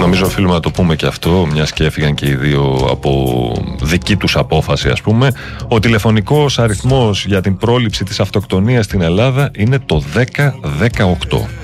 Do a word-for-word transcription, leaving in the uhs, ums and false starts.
νομίζω οφείλουμε να το πούμε και αυτό, μιας και έφυγαν και οι δύο από δική τους απόφαση, ας πούμε. Ο τηλεφωνικός αριθμός για την πρόληψη της αυτοκτονίας στην Ελλάδα είναι το δέκα δεκαοκτώ.